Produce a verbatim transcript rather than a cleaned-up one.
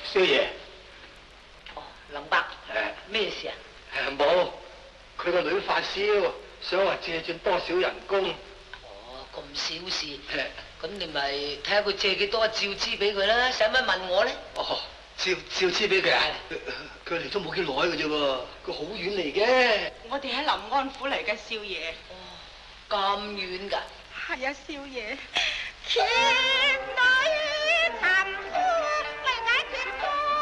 少爺。 哦，林伯。誒，咩事啊？ 誒冇，佢個女發燒，想話借轉多少人工。 哦，咁小事。誒，咁你咪睇下佢借幾多，照支俾佢啦，使乜問我咧？哦，照照支俾佢啊？佢嚟都冇幾耐嘅啫喎，佢好遠嚟嘅。 我哋喺臨安府嚟嘅，少爺。 咁遠㗎？ 係啊，少爺。天大